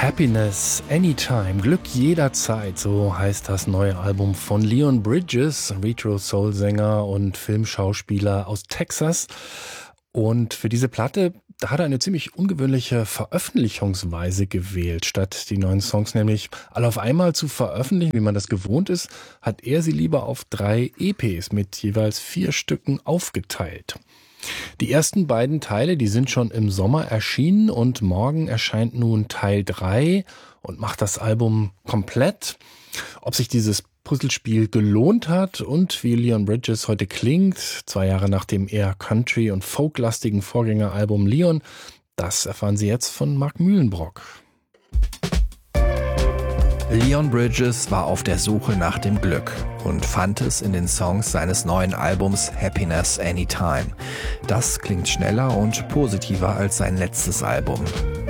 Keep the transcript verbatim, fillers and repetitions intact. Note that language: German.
Happiness Anytime, Glück jederzeit, so heißt das neue Album von Leon Bridges, Retro-Soul-Sänger und Filmschauspieler aus Texas. Und für diese Platte, da hat er eine ziemlich ungewöhnliche Veröffentlichungsweise gewählt. Statt die neuen Songs nämlich alle auf einmal zu veröffentlichen, wie man das gewohnt ist, hat er sie lieber auf drei E Pes mit jeweils vier Stücken aufgeteilt. Die ersten beiden Teile, die sind schon im Sommer erschienen und morgen erscheint nun Teil drei und macht das Album komplett. Ob sich dieses Puzzlespiel gelohnt hat und wie Leon Bridges heute klingt, zwei Jahre nach dem eher Country- und Folk-lastigen Vorgängeralbum Leon, das erfahren Sie jetzt von Mark Mühlenbrock. Leon Bridges war auf der Suche nach dem Glück und fand es in den Songs seines neuen Albums Happiness Anytime. Das klingt schneller und positiver als sein letztes Album.